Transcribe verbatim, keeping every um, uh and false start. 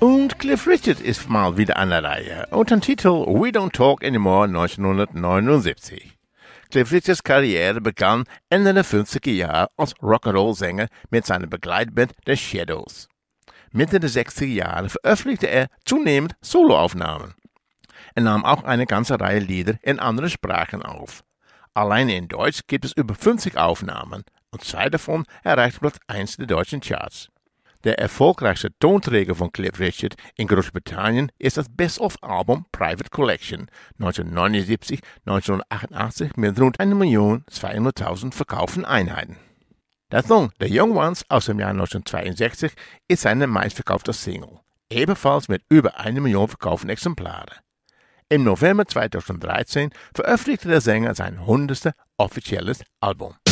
Und Cliff Richard ist mal wieder an der Reihe und den Titel We Don't Talk Anymore neunzehnhundertneunundsiebzig. Cliff Richards Karriere begann Ende der fünfziger Jahre als Rock'n'Roll-Sänger mit seiner Begleitband The Shadows. Mitte der sechziger Jahre veröffentlichte er zunehmend Soloaufnahmen. Er nahm auch eine ganze Reihe Lieder in anderen Sprachen auf. Allein in Deutsch gibt es über fünfzig Aufnahmen und zwei davon erreichten Platz eins der deutschen Charts. Der erfolgreichste Tonträger von Cliff Richard in Großbritannien ist das Best-of-Album Private Collection neunzehnhundertneunundsiebzig bis neunzehnhundertachtundachtzig mit rund eine Million zweihunderttausend verkauften Einheiten. Der Song The Young Ones aus dem Jahr neunzehnhundertzweiundsechzig ist seine meistverkaufte Single, ebenfalls mit über eine Million verkauften Exemplare. Im November zweitausenddreizehn veröffentlichte der Sänger sein hundertstes offizielles Album.